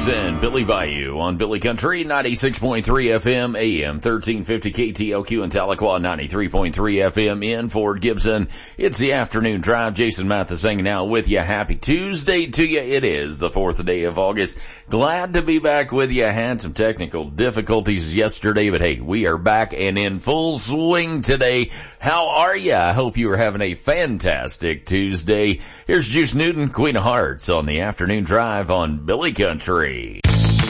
Gibbs and Billy Bayou on Billy Country 96.3 FM, AM 1350 KTLQ in Tahlequah, 93.3 FM in Fort Gibson. It's the afternoon drive. Jason Mathis hanging out with you. Happy Tuesday to you. It is the 4th day of August. Glad to be back with you. Had some technical difficulties yesterday, but hey, we are back and in full swing today. How are you? I hope you are having a fantastic Tuesday. Here's Juice Newton, Queen of Hearts on the afternoon drive on Billy Country.